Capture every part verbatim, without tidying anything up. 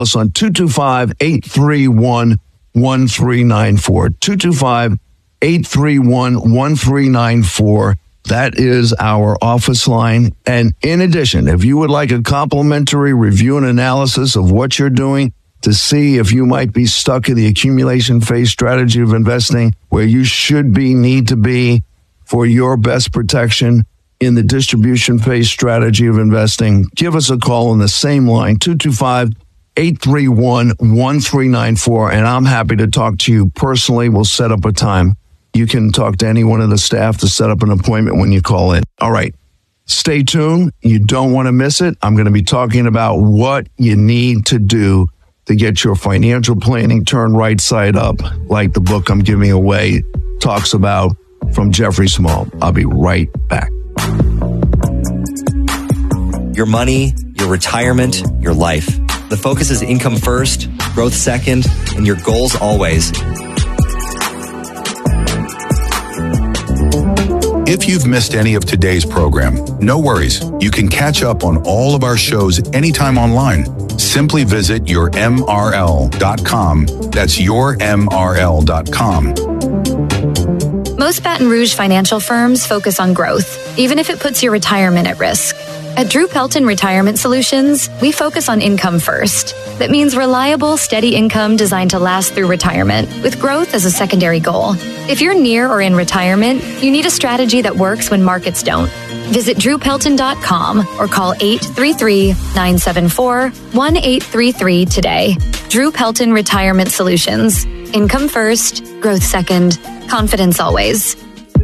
us on two two five, eight three one, one three nine four. two two five, eight three one, one three nine four. That is our office line. And in addition, if you would like a complimentary review and analysis of what you're doing to see if you might be stuck in the accumulation phase strategy of investing, where you should be, need to be for your best protection in the distribution phase strategy of investing, give us a call on the same line, two two five, eight three one, one three nine four. And I'm happy to talk to you personally. We'll set up a time. You can talk to any one of the staff to set up an appointment when you call in. All right. Stay tuned. You don't want to miss it. I'm going to be talking about what you need to do to get your financial planning turned right side up, like the book I'm giving away talks about from Jeffrey Small. I'll be right back. Your money, your retirement, your life. The focus is income first, growth second, and your goals always. If you've missed any of today's program, no worries. You can catch up on all of our shows anytime online. Simply visit your M R L dot com. That's your M R L dot com. Most Baton Rouge financial firms focus on growth, even if it puts your retirement at risk. At Drew Pelton Retirement Solutions, we focus on income first. That means reliable, steady income designed to last through retirement, with growth as a secondary goal. If you're near or in retirement, you need a strategy that works when markets don't. Visit drew pelton dot com or call eight three three, nine seven four, one eight three three today. Drew Pelton Retirement Solutions. Income first, growth second, confidence always.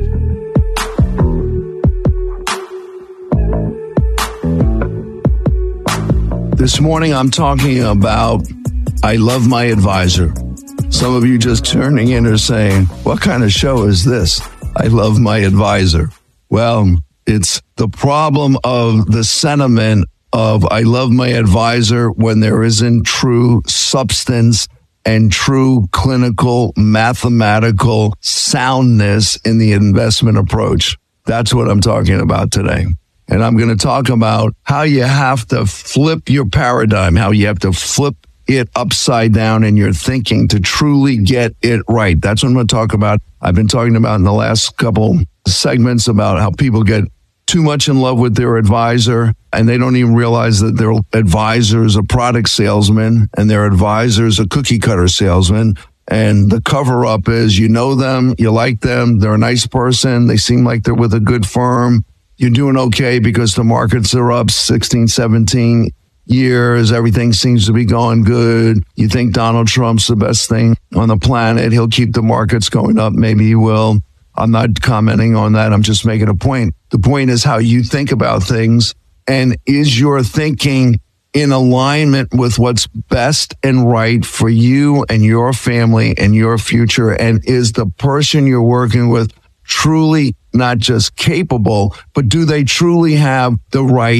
This morning, I'm talking about I Love My Advisor. Some of you just turning in are saying, what kind of show is this? I love my advisor. Well, it's the problem of the sentiment of I love my advisor when there isn't true substance and true clinical mathematical soundness in the investment approach. That's what I'm talking about today. And I'm going to talk about how you have to flip your paradigm, how you have to flip it upside down in your thinking to truly get it right. That's what I'm going to talk about. I've been talking about in the last couple segments about how people get too much in love with their advisor and they don't even realize that their advisor is a product salesman and their advisor is a cookie cutter salesman. And the cover up is you know them, you like them, they're a nice person, they seem like they're with a good firm. You're doing okay because the markets are up sixteen, seventeen years. Everything seems to be going good. You think Donald Trump's the best thing on the planet. He'll keep the markets going up. Maybe he will. I'm not commenting on that. I'm just making a point. The point is how you think about things. And is your thinking in alignment with what's best and right for you and your family and your future? And is the person you're working with truly not just capable, but do they truly have the right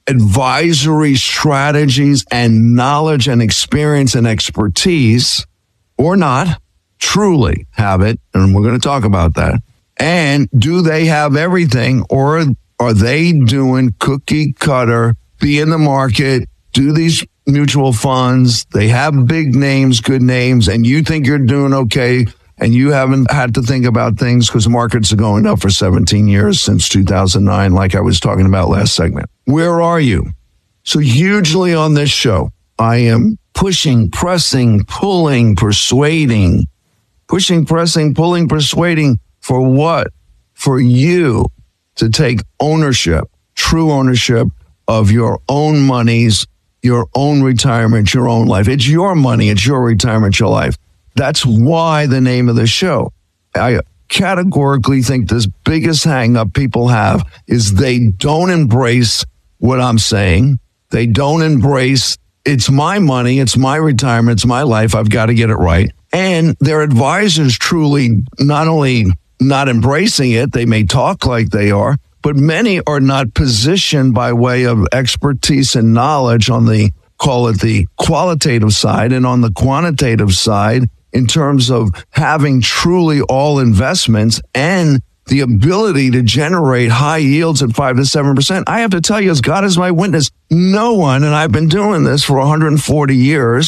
advisory strategies and knowledge and experience and expertise, or not truly have it? And we're going to talk about that. And do they have everything, or are they doing cookie cutter, be in the market, do these mutual funds? They have big names, good names, and you think you're doing okay. And you haven't had to think about things because markets are going up for seventeen years since two thousand nine, like I was talking about last segment. Where are you? So hugely on this show, I am pushing, pressing, pulling, persuading, pushing, pressing, pulling, persuading for what? For you to take ownership, true ownership of your own monies, your own retirement, your own life. It's your money. It's your retirement, your life. That's why the name of the show. I categorically think this biggest hang up people have is they don't embrace what I'm saying. They don't embrace it's my money, it's my retirement, it's my life. I've got to get it right. And their advisors truly not only not embracing it, they may talk like they are, but many are not positioned by way of expertise and knowledge on the, call it the qualitative side, and on the quantitative side, in terms of having truly all investments and the ability to generate high yields at five to seven percent. I have to tell you, as God is my witness, no one, and I've been doing this for one hundred forty years,